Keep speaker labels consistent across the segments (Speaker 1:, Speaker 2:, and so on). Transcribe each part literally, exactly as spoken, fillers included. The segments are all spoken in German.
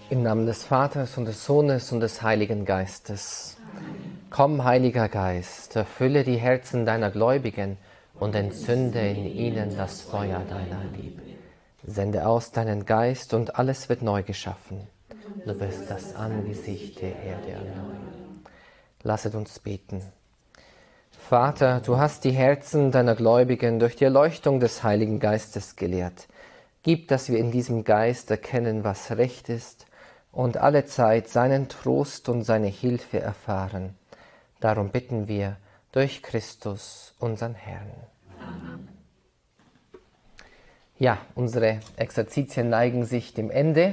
Speaker 1: Im Namen des Vaters und des Sohnes und des Heiligen Geistes. Komm, Heiliger Geist, erfülle die Herzen deiner Gläubigen und entzünde in ihnen das Feuer deiner Liebe. Sende aus deinen Geist und alles wird neu geschaffen. Du wirst das Angesicht der Erde erneuern. Lasset uns beten. Vater, du hast die Herzen deiner Gläubigen durch die Erleuchtung des Heiligen Geistes gelehrt. Gib, dass wir in diesem Geist erkennen, was recht ist und alle Zeit seinen Trost und seine Hilfe erfahren. Darum bitten wir durch Christus, unseren Herrn. Amen. Ja, unsere Exerzitien neigen sich dem Ende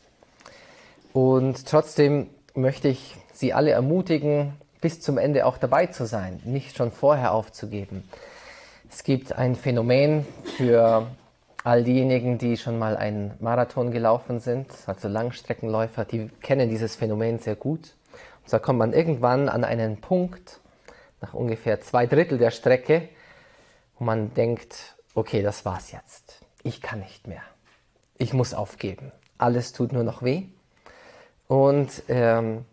Speaker 1: und trotzdem möchte ich Sie alle ermutigen, bis zum Ende auch dabei zu sein, nicht schon vorher aufzugeben. Es gibt ein Phänomen für all diejenigen, die schon mal einen Marathon gelaufen sind, also Langstreckenläufer, die kennen dieses Phänomen sehr gut. Und zwar kommt man irgendwann an einen Punkt, nach ungefähr zwei Drittel der Strecke, wo man denkt, okay, das war's jetzt. Ich kann nicht mehr. Ich muss aufgeben. Alles tut nur noch weh. Und ähm,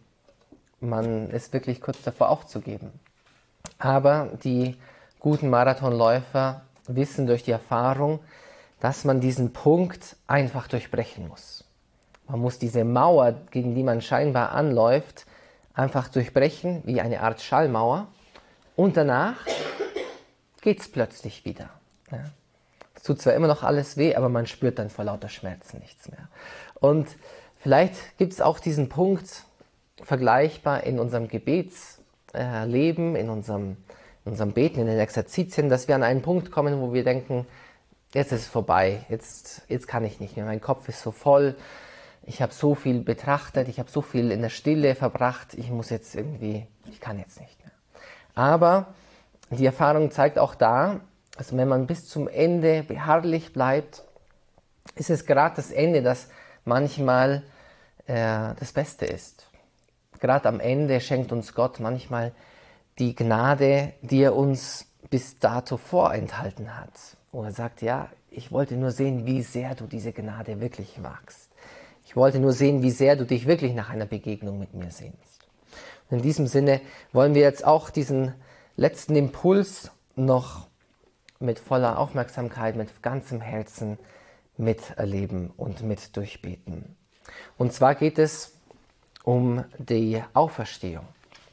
Speaker 1: man ist wirklich kurz davor aufzugeben. Aber die guten Marathonläufer wissen durch die Erfahrung, dass man diesen Punkt einfach durchbrechen muss. Man muss diese Mauer, gegen die man scheinbar anläuft, einfach durchbrechen, wie eine Art Schallmauer. Und danach geht es plötzlich wieder. Ja. Es tut zwar immer noch alles weh, aber man spürt dann vor lauter Schmerzen nichts mehr. Und vielleicht gibt es auch diesen Punkt, vergleichbar in unserem Gebetsleben, in unserem, in unserem Beten, in den Exerzitien, dass wir an einen Punkt kommen, wo wir denken, jetzt ist es vorbei, jetzt, jetzt kann ich nicht mehr, mein Kopf ist so voll, ich habe so viel betrachtet, ich habe so viel in der Stille verbracht, ich muss jetzt irgendwie, ich kann jetzt nicht mehr. Aber die Erfahrung zeigt auch da, also wenn man bis zum Ende beharrlich bleibt, ist es gerade das Ende, das manchmal äh, das Beste ist. Gerade am Ende schenkt uns Gott manchmal die Gnade, die er uns bis dato vorenthalten hat. Wo er sagt, ja, ich wollte nur sehen, wie sehr du diese Gnade wirklich magst. Ich wollte nur sehen, wie sehr du dich wirklich nach einer Begegnung mit mir sehnst. Und in diesem Sinne wollen wir jetzt auch diesen letzten Impuls noch mit voller Aufmerksamkeit, mit ganzem Herzen miterleben und mit durchbeten. Und zwar geht es um die Auferstehung.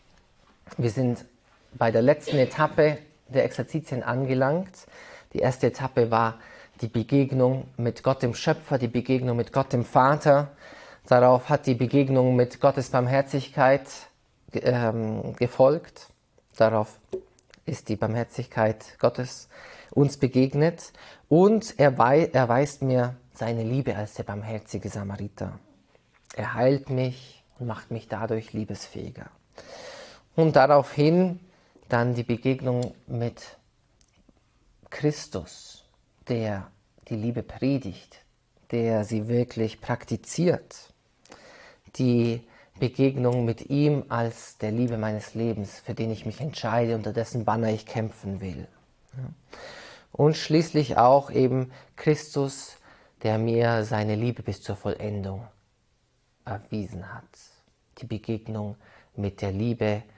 Speaker 1: Wir sind bei der letzten Etappe der Exerzitien angelangt. Die erste Etappe war die Begegnung mit Gott dem Schöpfer, die Begegnung mit Gott dem Vater. Darauf hat die Begegnung mit Gottes Barmherzigkeit ähm, gefolgt. Darauf ist die Barmherzigkeit Gottes uns begegnet. Und er erweist mir seine Liebe als der barmherzige Samariter. Er heilt mich und macht mich dadurch liebesfähiger. Und daraufhin dann die Begegnung mit Christus, der die Liebe predigt, der sie wirklich praktiziert. Die Begegnung mit ihm als der Liebe meines Lebens, für den ich mich entscheide, unter dessen Banner ich kämpfen will. Und schließlich auch eben Christus, der mir seine Liebe bis zur Vollendung erwiesen hat. Die Begegnung mit der Liebe